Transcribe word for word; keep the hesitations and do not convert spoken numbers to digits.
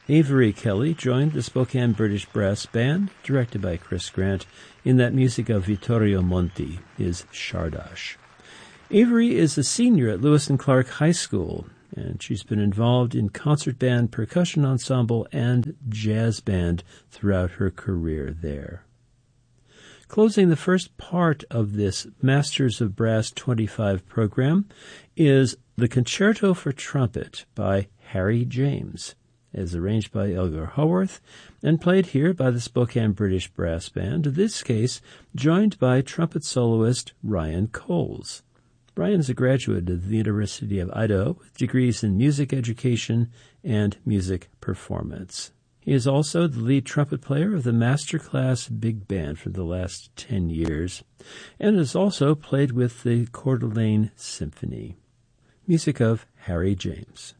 Avery Kelly joined the Spokane British Brass Band, directed by Chris Grant, in that music of Vittorio Monti, his Shardash. Avery is a senior at Lewis and Clark High School, and she's been involved in concert band, percussion ensemble, and jazz band throughout her career there. Closing the first part of this Masters of Brass twenty-five program is the Concerto for Trumpet by Harry James, as arranged by Elgar Haworth and played here by the Spokane British Brass Band, in this case joined by trumpet soloist Ryan Coles. Ryan is a graduate of the University of Idaho with degrees in music education and music performance. He is also the lead trumpet player of the Masterclass Big Band for the last ten years, and has also played with the Coeur d'Alene Symphony. Music of Harry James.